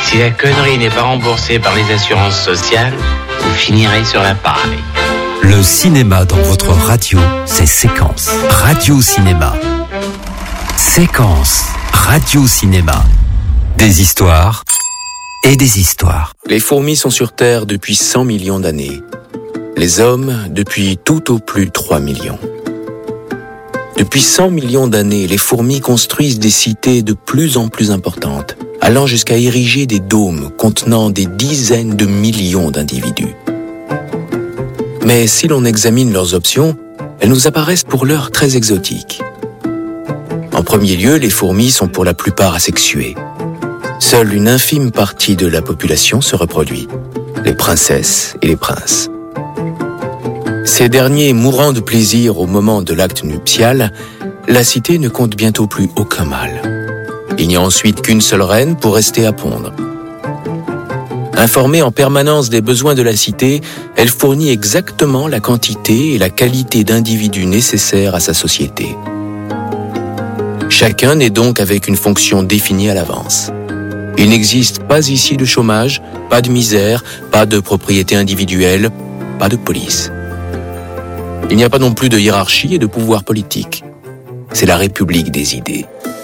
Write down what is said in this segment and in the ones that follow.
Si la connerie n'est pas remboursée par les assurances sociales, vous finirez sur la paille. Le cinéma dans votre radio, c'est Séquence. Radio Cinéma. Séquence. Radio Cinéma. Des histoires et des histoires. Les fourmis sont sur Terre depuis 100 millions d'années. Les hommes, depuis tout au plus 3 millions. Depuis 100 millions d'années, les fourmis construisent des cités de plus en plus importantes, allant jusqu'à ériger des dômes contenant des dizaines de millions d'individus. Mais si l'on examine leurs options, elles nous apparaissent pour l'heure très exotiques. En premier lieu, les fourmis sont pour la plupart asexuées. Seule une infime partie de la population se reproduit, les princesses et les princes. Ces derniers mourant de plaisir au moment de l'acte nuptial, la cité ne compte bientôt plus aucun mâle. Il n'y a ensuite qu'une seule reine pour rester à pondre. Informée en permanence des besoins de la cité, elle fournit exactement la quantité et la qualité d'individus nécessaires à sa société. Chacun naît donc avec une fonction définie à l'avance. Il n'existe pas ici de chômage, pas de misère, pas de propriété individuelle, pas de police. Il n'y a pas non plus de hiérarchie et de pouvoir politique. C'est la république des idées.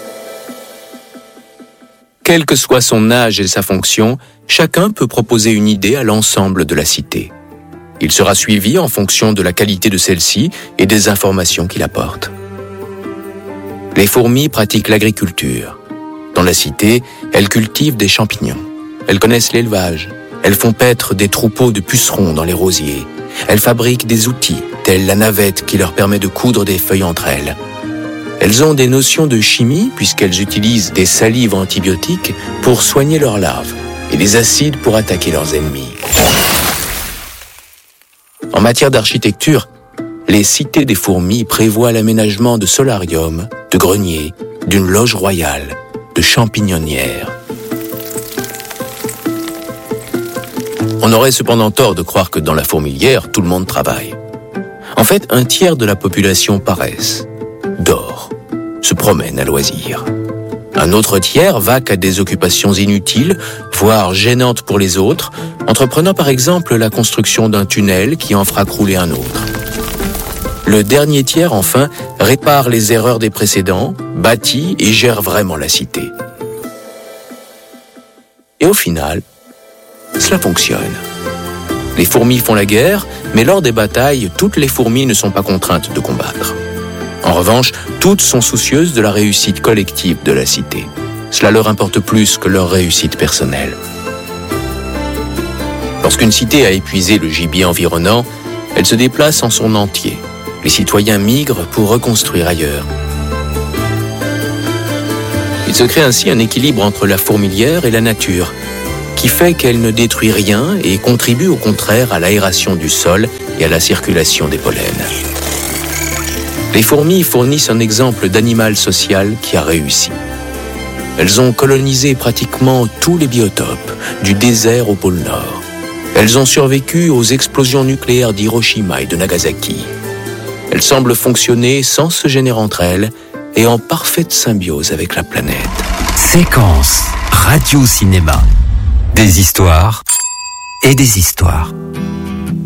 Quel que soit son âge et sa fonction, chacun peut proposer une idée à l'ensemble de la cité. Il sera suivi en fonction de la qualité de celle-ci et des informations qu'il apporte. Les fourmis pratiquent l'agriculture. Dans la cité, elles cultivent des champignons. Elles connaissent l'élevage. Elles font paître des troupeaux de pucerons dans les rosiers. Elles fabriquent des outils, tels la navette qui leur permet de coudre des feuilles entre elles. Elles ont des notions de chimie puisqu'elles utilisent des salives antibiotiques pour soigner leurs larves et des acides pour attaquer leurs ennemis. En matière d'architecture, les cités des fourmis prévoient l'aménagement de solariums, de greniers, d'une loge royale, de champignonnières. On aurait cependant tort de croire que dans la fourmilière, tout le monde travaille. En fait, un tiers de la population paresse, dort, se promène à loisir. Un autre tiers vaque à des occupations inutiles, voire gênantes pour les autres, entreprenant par exemple la construction d'un tunnel qui en fera crouler un autre. Le dernier tiers, enfin, répare les erreurs des précédents, bâtit et gère vraiment la cité. Et au final, cela fonctionne. Les fourmis font la guerre, mais lors des batailles, toutes les fourmis ne sont pas contraintes de combattre. En revanche, toutes sont soucieuses de la réussite collective de la cité. Cela leur importe plus que leur réussite personnelle. Lorsqu'une cité a épuisé le gibier environnant, elle se déplace en son entier. Les citoyens migrent pour reconstruire ailleurs. Il se crée ainsi un équilibre entre la fourmilière et la nature, qui fait qu'elle ne détruit rien et contribue au contraire à l'aération du sol et à la circulation des pollens. Les fourmis fournissent un exemple d'animal social qui a réussi. Elles ont colonisé pratiquement tous les biotopes, du désert au pôle Nord. Elles ont survécu aux explosions nucléaires d'Hiroshima et de Nagasaki. Elles semblent fonctionner sans se gêner entre elles et en parfaite symbiose avec la planète. Séquence. Radio Cinéma. Des histoires et des histoires.